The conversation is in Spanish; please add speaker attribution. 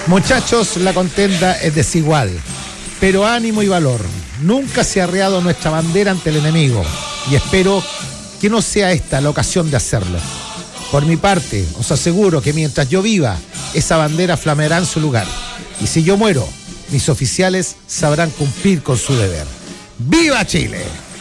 Speaker 1: Muchachos, la contienda es desigual, pero ánimo y valor. Nunca se ha arreado nuestra bandera ante el enemigo y espero que no sea esta la ocasión de hacerlo. Por mi parte, os aseguro que mientras yo viva, esa bandera flameará en su lugar. Y si yo muero, mis oficiales sabrán cumplir con su deber. ¡Viva Chile!